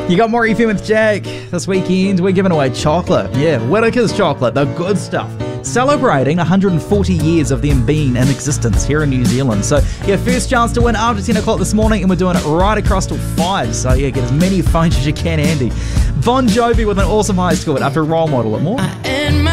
You got more FM with Jack. This weekend, we're giving away chocolate. Yeah, Whittaker's chocolate, the good stuff. Celebrating 140 years of them being in existence here in New Zealand. So, yeah, first chance to win after 10 o'clock this morning, and we're doing it right across till 5. So, yeah, get as many phones as you can, Andy. Bon Jovi with an awesome high score after Role Model. More.